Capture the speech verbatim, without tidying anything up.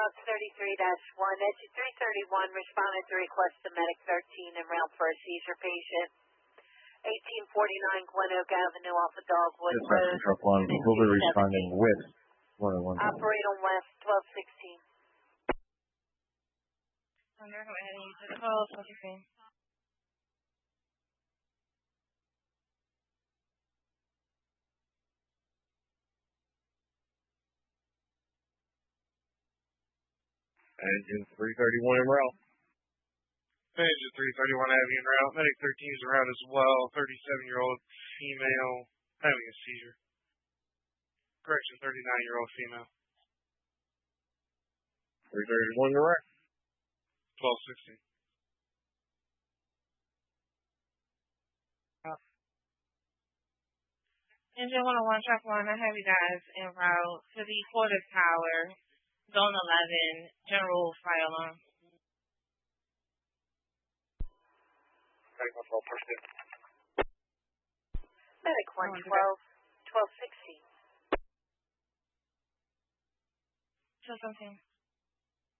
Route thirty-three dash one, exit three thirty-one, responded to request of Medic thirteen en route for a seizure patient. eighteen forty-nine Glen Oak Avenue off of Dogwood Road. Truck one will be responding with one oh one. Operate on West twelve sixteen. I'm going to go ahead and use the twelve sixteen. Engine three thirty-one en route. Engine three thirty-one Avenue en route. Medic thirteen is en route as well. thirty-seven-year-old female having a seizure. Correction, thirty-nine-year-old female. three thirty-one direct. twelve sixteen. Engine one oh one, track one, I have you guys en route to the Fortis Tower, Zone eleven, General Fire Alarm. Medic one twelve, first in. Medic one twelve, twelve sixteen. twelve seventeen.